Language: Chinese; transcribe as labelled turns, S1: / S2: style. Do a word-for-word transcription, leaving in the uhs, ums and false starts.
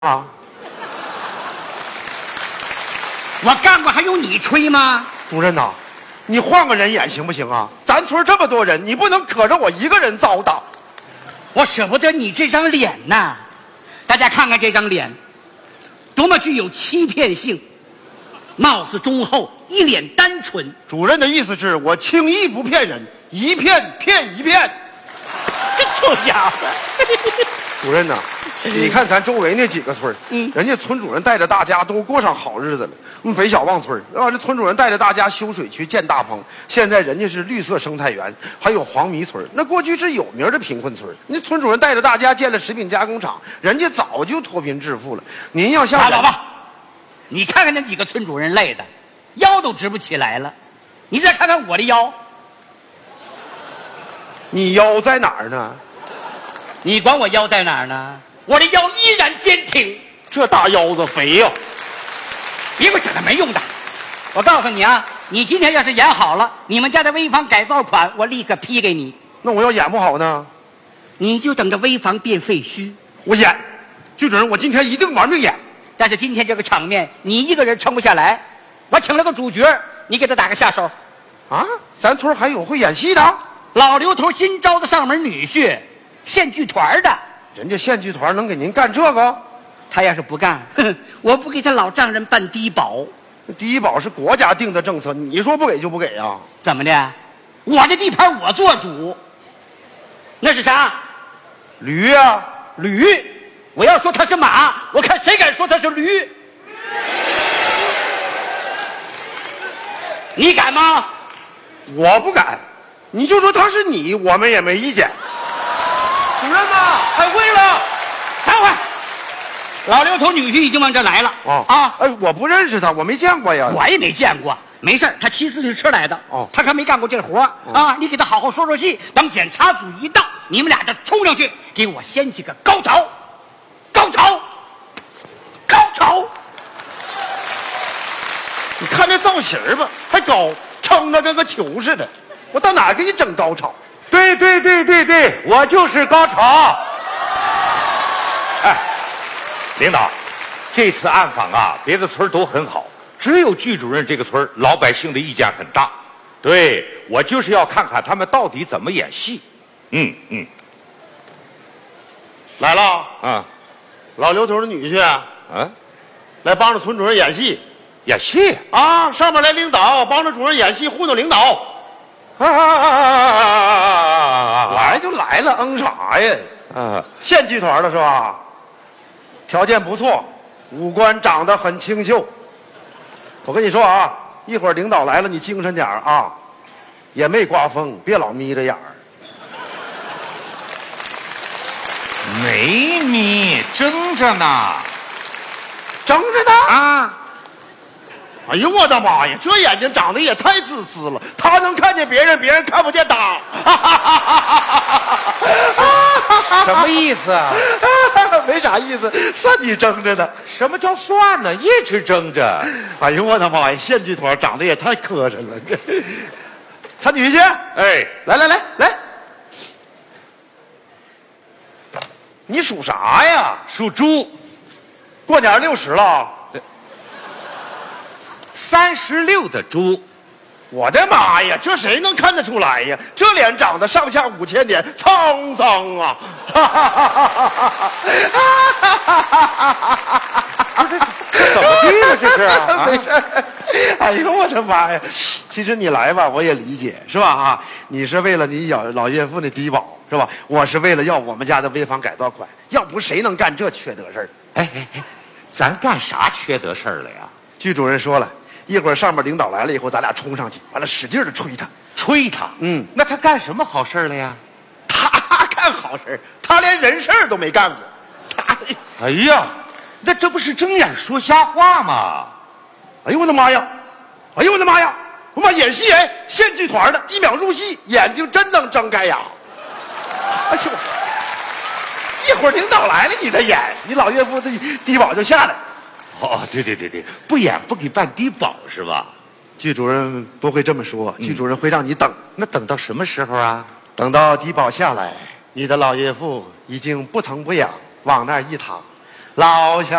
S1: 啊！
S2: 我干过还用你吹吗？
S1: 主任呐，你换个人演行不行啊？咱村这么多人，你不能可着我一个人糟蹋。
S2: 我舍不得你这张脸呐！大家看看这张脸，多么具有欺骗性，貌似忠厚，一脸单纯。
S1: 主任的意思是我轻易不骗人，一骗骗一骗。
S2: 臭家伙！
S1: 主任呐，你看咱周围那几个村，
S2: 嗯，
S1: 人家村主任带着大家都过上好日子了。嗯，北小旺村啊，这村主任带着大家修水渠、建大棚，现在人家是绿色生态园，还有黄鹂村，那过去是有名的贫困村。那村主任带着大家建了食品加工厂，人家早就脱贫致富了。您要像
S2: 拉倒吧，你看看那几个村主任累的，腰都直不起来了。你再看看我的腰，
S1: 你腰在哪儿呢？
S2: 你管我腰在哪儿呢？我的腰依然坚挺。
S1: 这大腰子肥呀、啊！
S2: 别给我整那没用的。我告诉你啊，你今天要是演好了，你们家的危房改造款，我立刻批给你。
S1: 那我要演不好呢？
S2: 你就等着危房变废墟。
S1: 我演，剧主任，我今天一定玩命演。
S2: 但是今天这个场面，你一个人撑不下来。我请了个主角，你给他打个下手。
S1: 啊，咱村还有会演戏的？
S2: 老刘头新招的上门女婿，县剧团的。
S1: 人家县剧团能给您干这个？
S2: 他要是不干，哼，我不给他老丈人办低保。
S1: 低保是国家定的政策，你说不给就不给啊？
S2: 怎么的？我的地盘我做主。那是啥？
S1: 驴啊，
S2: 驴！我要说他是马，我看谁敢说他是驴？你敢吗？
S1: 我不敢。你就说他是你，我们也没意见。主任呐，开会了。
S2: 等会儿，老刘头女婿已经往这来了。
S1: 哦
S2: 啊，
S1: 哎，我不认识他，我没见过呀。
S2: 我也没见过。没事，他骑自行车来的。
S1: 哦，
S2: 他可没干过这活、哦、啊！你给他好好说说戏，等检查组一到，你们俩就冲上去，给我掀起个高潮，高潮，高潮！
S1: 你看这造型吧，还高，撑得跟个球似的。我到哪儿给你整高潮？
S3: 对对对对对，我就是高潮。哎，领导，这次暗访啊，别的村都很好，只有剧主任这个村老百姓的意见很大。对，我就是要看看他们到底怎么演戏。嗯嗯，
S1: 来了
S3: 啊，
S1: 老刘头的女婿，
S3: 嗯，
S1: 来帮着村主任演戏。
S3: 演戏
S1: 啊，上面来领导帮着主任演戏，糊弄领导。
S3: 啊啊啊啊！
S1: 来就来了，嗯啥呀？
S3: 啊，
S1: 县剧团的是吧？条件不错，五官长得很清秀。我跟你说啊，一会儿领导来了，你精神点啊，也没刮风，别老眯着眼儿。
S3: 没眯，睁着呢，
S1: 睁着呢
S3: 啊！
S1: 哎呦我的妈呀，这眼睛长得也太自私了，他能看见别人，别人看不见他。
S3: 什么意思啊？
S1: 没啥意思，算你睁着呢。
S3: 什么叫算呢？一直睁着。
S1: 哎呦我的妈呀，县剧团长得也太磕碜了。他女婿，
S3: 哎，
S1: 来来来来，你属啥呀？
S3: 属猪，
S1: 过年六十了。
S3: 三十六的猪。
S1: 我的妈呀，这谁能看得出来呀？这脸长得上下五千年，沧桑啊！
S3: 怎么地了？这是啊？
S1: 没事。哎呦我的妈呀！其实你来吧，我也理解，是吧？啊，你是为了你老老岳父那低保，是吧？我是为了要我们家的危房改造款，要不谁能干这缺德事儿？
S3: 哎哎哎，咱干啥缺德事儿了呀？
S1: 剧主任说了，一会儿上面领导来了以后，咱俩冲上去，完了使劲的吹他，
S3: 吹他。
S1: 嗯，
S3: 那他干什么好事了呀？
S1: 他干好事，他连人事儿都没干过。他，
S3: 哎呀，那这不是睁眼说瞎话吗？
S1: 哎呦我的妈呀！哎呦我的妈呀！我妈演戏哎，县剧团的，一秒入戏，眼睛真能睁开呀！哎呦，一会儿领导来了你再演，你老岳父的低保就下来。
S3: 哦，对对对对，不演不给办低保是吧？
S1: 剧主任不会这么说，剧主任会让你等。
S3: 那等到什么时候啊？
S1: 等到低保下来，你的老岳父已经不疼不痒，往那儿一躺， 老乡。